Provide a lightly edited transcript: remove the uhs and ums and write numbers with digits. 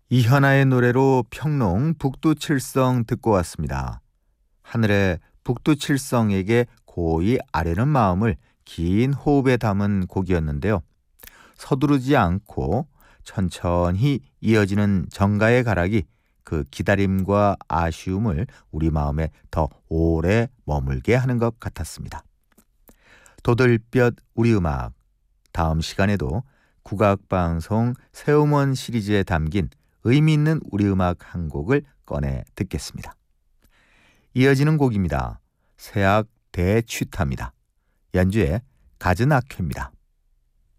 이현아의 노래로 평농 북두칠성 듣고 왔습니다. 하늘의 북두칠성에게 고이 아뢰는 마음을 긴 호흡에 담은 곡이었는데요. 서두르지 않고 천천히 이어지는 정가의 가락이 그 기다림과 아쉬움을 우리 마음에 더 오래 머물게 하는 것 같았습니다. 도들볕 우리 음악, 다음 시간에도 국악방송 새음원 시리즈에 담긴 의미 있는 우리 음악 한 곡을 꺼내 듣겠습니다. 이어지는 곡입니다. 세악 대취타입니다. 연주의 가즈나케입니다.